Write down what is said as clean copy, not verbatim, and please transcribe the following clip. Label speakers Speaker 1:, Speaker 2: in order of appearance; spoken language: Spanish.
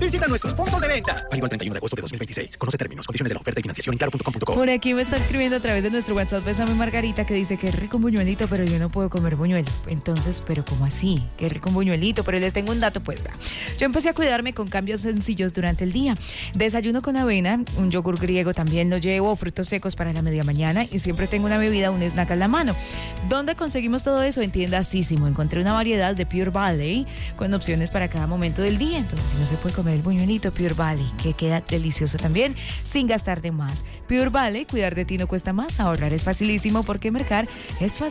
Speaker 1: Visita nuestros puntos de venta. Válido al 31 de agosto de 2026. Conoce términos, condiciones de la oferta y financiación en claro.com.co.
Speaker 2: Por aquí me está escribiendo a través de nuestro WhatsApp Bésame Margarita, que dice que rico un buñuelito, pero yo no puedo comer buñuelo. Entonces, ¿pero cómo así? Qué rico un buñuelito, pero les tengo un dato, pues. Yo empecé a cuidarme con cambios sencillos durante el día. Desayuno con avena, un yogur griego también lo llevo, frutos secos para la media mañana y siempre tengo una bebida, un snack a la mano. ¿Dónde conseguimos todo eso? En Tienda Sísimo. Encontré una variedad de Pure Valley con opciones para cada momento del día. Entonces, si no se puede comer el buñuelito, Pure Valley, que queda delicioso también, sin gastar de más. Pure Valley, cuidar de ti no cuesta más, ahorrar es facilísimo porque mercar es fácil.